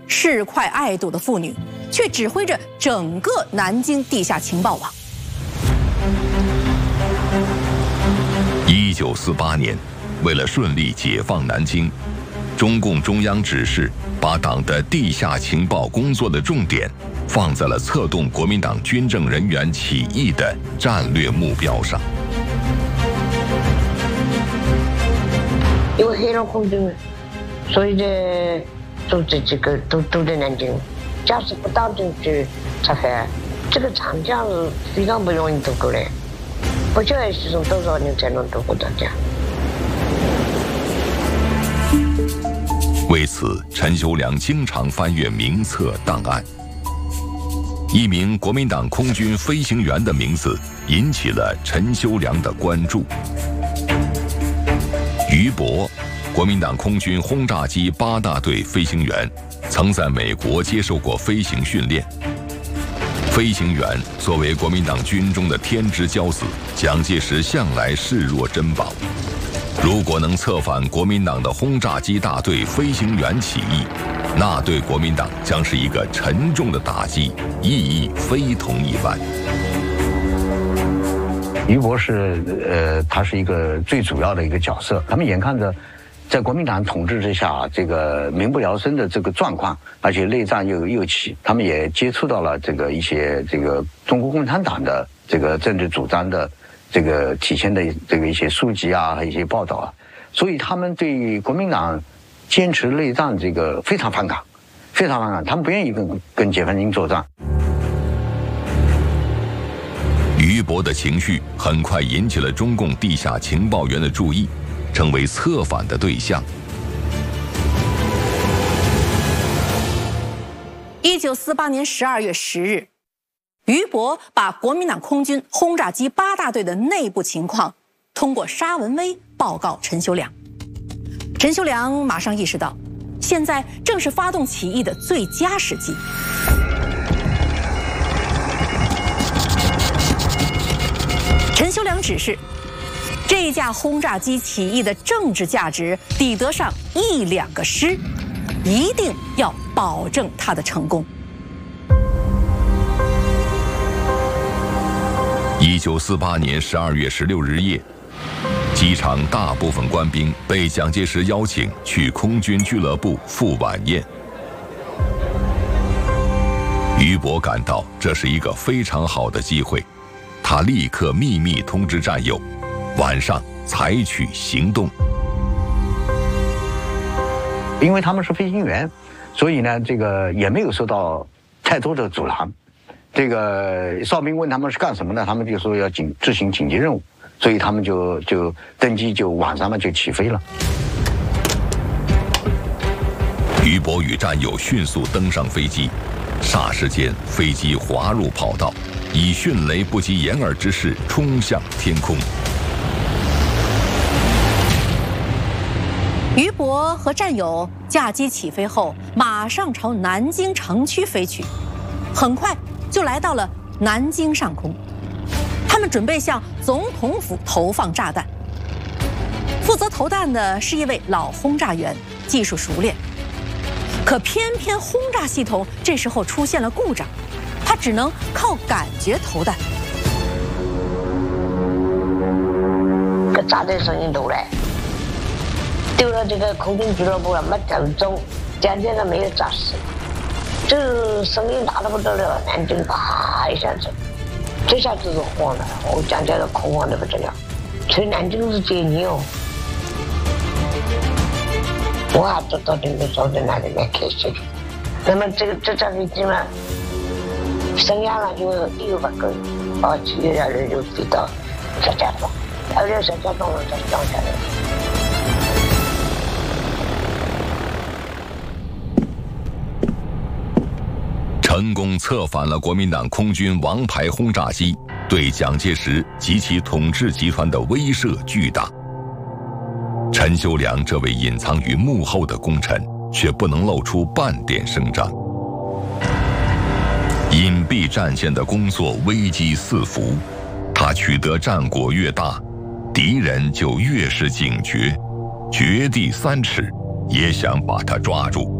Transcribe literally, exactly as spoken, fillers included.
市侩爱赌的妇女，却指挥着整个南京地下情报网。 一九四八年，为了顺利解放南京，中共中央指示把党的地下情报工作的重点放在了策动国民党军政人员起义的战略目标上。 因为黑龙空军，所以呢，都在这个都都在南京。假使不当真去拆开，这个长江是非常不容易渡过来，不晓得是从多少年才能渡过长江。 为此，陈修良经常翻阅名册档案。一名国民党空军飞行员的名字引起了陈修良的关注。于伯，国民党空军轰炸机八大队飞行员，曾在美国接受过飞行训练。飞行员作为国民党军中的天之骄子，蒋介石向来视若珍宝。如果能策反国民党的轰炸机大队飞行员起义，那对国民党将是一个沉重的打击，意义非同一般。 于伯是，呃，他是一个最主要的一个角色。他们眼看着，在国民党统治之下，这个民不聊生的这个状况，而且内战又又起，他们也接触到了这个一些这个中国共产党的这个政治主张的。这个体现的这个一些书籍啊和一些报道啊，所以他们对国民党坚持内战这个非常反感，非常反感，他们不愿意跟跟解放军作战。 于伯的情绪很快引起了中共地下情报员的注意，成为策反的对象。 一九四八年十二月十日。于伯把国民党空军轰炸机八大队的内部情况通过沙文威报告陈修良。陈修良马上意识到，现在正是发动起义的最佳时机。陈修良指示，这架轰炸机起义的政治价值抵得上一两个师，一定要保证它的成功。 一九四八年十二月十六日夜，机场大部分官兵被蒋介石邀请去空军俱乐部赴晚宴。于伯感到这是一个非常好的机会，他立刻秘密通知战友，晚上采取行动。 因为他们是飞行员，所以呢，这个也没有受到太多的阻拦。这个哨兵问他们是干什么的，他们就说要紧执行紧急任务，所以他们就就登机，就晚上嘛就起飞了。 于伯与战友迅速登上飞机，霎时间飞机滑入跑道，以迅雷不及掩耳之势冲向天空。 于伯和战友驾机起飞后，马上朝南京城区飞去，很快就来到了南京上空。他们准备向总统府投放炸弹。负责投弹的是一位老轰炸员，技术熟练。可偏偏轰炸系统这时候出现了故障，他只能靠感觉投弹。 个炸弹声音都来，丢了这个空军俱乐部了，没正中，渐渐的没有炸死。这声音大得不得了，南京啪一下子，这下子是慌了，我讲起来恐慌的不得了。所以南京是解你哦，我还都到那个坐在那里面开始。那么这个这架飞机嘛，升压了就六百个，啊，几个人就飞到石家庄，然后在石家庄了再降下来。 成功策反了国民党空军王牌轰炸机，对蒋介石及其统治集团的威慑巨大。陈修良这位隐藏于幕后的功臣，却不能露出半点声张。隐蔽战线的工作危机四伏，他取得战果越大，敌人就越是警觉，掘地三尺也想把他抓住。